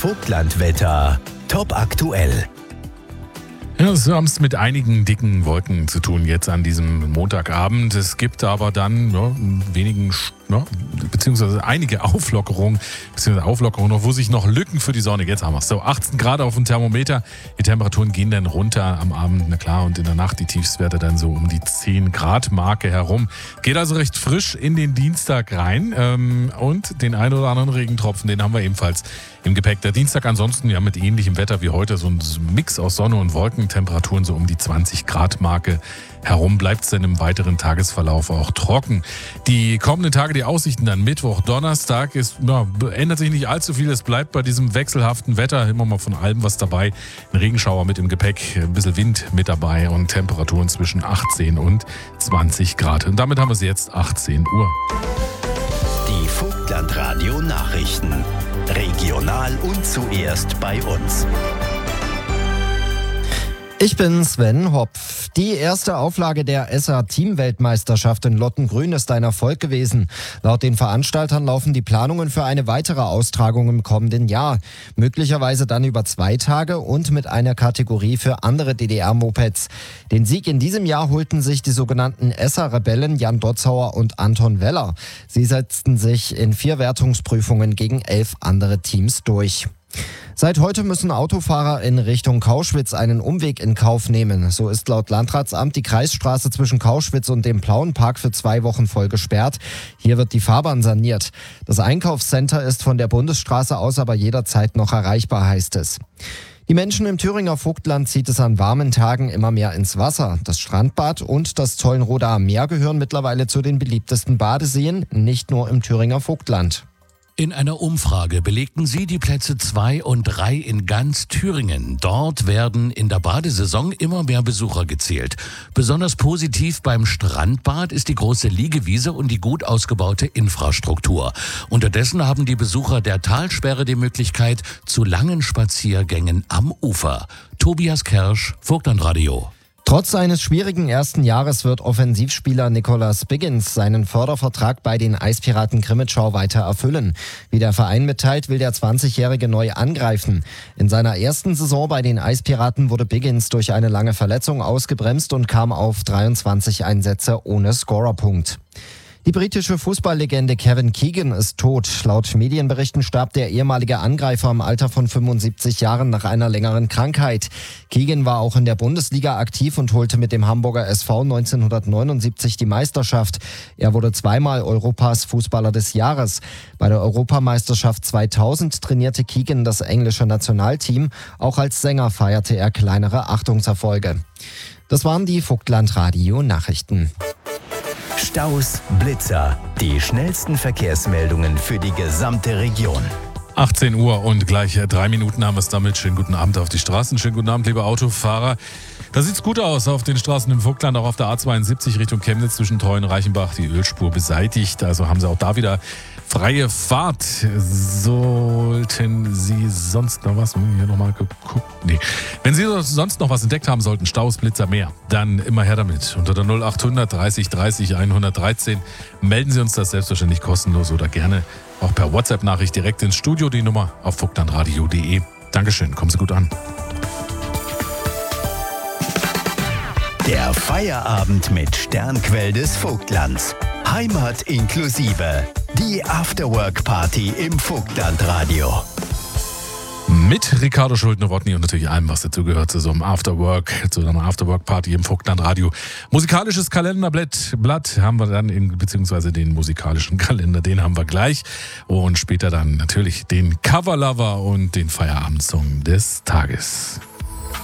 Vogtlandwetter top aktuell. Ja, wir haben es mit einigen dicken Wolken zu tun jetzt an diesem Montagabend. Es gibt aber dann beziehungsweise einige Auflockerungen noch, wo sich noch Lücken für die Sonne. Jetzt haben wir es. So, 18 Grad auf dem Thermometer. Die Temperaturen gehen dann runter am Abend, na klar, und in der Nacht die Tiefstwerte dann so um die 10 Grad Marke herum. Geht also recht frisch in den Dienstag rein. Und den einen oder anderen Regentropfen, den haben wir ebenfalls im Gepäck. Der Dienstag ansonsten ja mit ähnlichem Wetter wie heute, so ein Mix aus Sonne und Wolken, Temperaturen so um die 20 Grad Marke herum. Bleibt es dann im weiteren Tagesverlauf auch trocken. Die kommenden Tage, die Aussichten dann Mittwoch, Donnerstag, ändert sich nicht allzu viel. Es bleibt bei diesem wechselhaften Wetter immer mal von allem was dabei. Ein Regenschauer mit im Gepäck, ein bisschen Wind mit dabei und Temperaturen zwischen 18 und 20 Grad. Und damit haben wir es jetzt 18 Uhr. Die Vogtlandradio Nachrichten. Regional und zuerst bei uns. Ich bin Sven Hopf. Die erste Auflage der SR-Team-Weltmeisterschaft in Lottengrün ist ein Erfolg gewesen. Laut den Veranstaltern laufen die Planungen für eine weitere Austragung im kommenden Jahr. Möglicherweise dann über 2 Tage und mit einer Kategorie für andere DDR-Mopeds. Den Sieg in diesem Jahr holten sich die sogenannten SR-Rebellen Jan Dotzauer und Anton Weller. Sie setzten sich in 4 Wertungsprüfungen gegen 11 andere Teams durch. Seit heute müssen Autofahrer in Richtung Kauschwitz einen Umweg in Kauf nehmen. So ist laut Landratsamt die Kreisstraße zwischen Kauschwitz und dem Plauenpark für 2 Wochen voll gesperrt. Hier wird die Fahrbahn saniert. Das Einkaufscenter ist von der Bundesstraße aus aber jederzeit noch erreichbar, heißt es. Die Menschen im Thüringer Vogtland zieht es an warmen Tagen immer mehr ins Wasser. Das Strandbad und das Zollenrodaer Meer gehören mittlerweile zu den beliebtesten Badeseen, nicht nur im Thüringer Vogtland. In einer Umfrage belegten sie die Plätze 2 und 3 in ganz Thüringen. Dort werden in der Badesaison immer mehr Besucher gezählt. Besonders positiv beim Strandbad ist die große Liegewiese und die gut ausgebaute Infrastruktur. Unterdessen haben die Besucher der Talsperre die Möglichkeit zu langen Spaziergängen am Ufer. Tobias Kersch, Vogtlandradio. Trotz eines schwierigen ersten Jahres wird Offensivspieler Nicolas Biggins seinen Fördervertrag bei den Eispiraten Krimitschau weiter erfüllen. Wie der Verein mitteilt, will der 20-Jährige neu angreifen. In seiner ersten Saison bei den Eispiraten wurde Biggins durch eine lange Verletzung ausgebremst und kam auf 23 Einsätze ohne Scorerpunkt. Die britische Fußballlegende Kevin Keegan ist tot. Laut Medienberichten starb der ehemalige Angreifer im Alter von 75 Jahren nach einer längeren Krankheit. Keegan war auch in der Bundesliga aktiv und holte mit dem Hamburger SV 1979 die Meisterschaft. Er wurde 2-mal Europas Fußballer des Jahres. Bei der Europameisterschaft 2000 trainierte Keegan das englische Nationalteam. Auch als Sänger feierte er kleinere Achtungserfolge. Das waren die Vogtlandradio-Nachrichten. Staus, Blitzer, die schnellsten Verkehrsmeldungen für die gesamte Region. 18 Uhr und gleich 3 Minuten haben wir es damit. Schönen guten Abend auf die Straßen. Schönen guten Abend, liebe Autofahrer. Da sieht's gut aus auf den Straßen im Vogtland, auch auf der A72 Richtung Chemnitz zwischen Treuen und Reichenbach. Die Ölspur beseitigt, also haben sie auch da wieder freie Fahrt. Sollten Sie sonst noch was, hier nochmal geguckt, nee. Wenn Sie sonst noch was entdeckt haben sollten, Staus, Blitzer, mehr, dann immer her damit. Unter der 0800 30 30 113 melden Sie uns das selbstverständlich kostenlos oder gerne auch per WhatsApp-Nachricht direkt ins Studio, die Nummer auf vogtlandradio.de. Dankeschön, kommen Sie gut an. Der Feierabend mit Sternquell des Vogtlands. Heimat inklusive. Die Afterwork-Party im Vogtlandradio. Mit Ricardo Schulte-Nowotny und natürlich allem, was dazugehört zu so einem Afterwork, zu einer Afterwork-Party im Vogtlandradio. Musikalisches Kalenderblatt haben wir dann, beziehungsweise den musikalischen Kalender, den haben wir gleich. Und später dann natürlich den Coverlover und den Feierabendsong des Tages.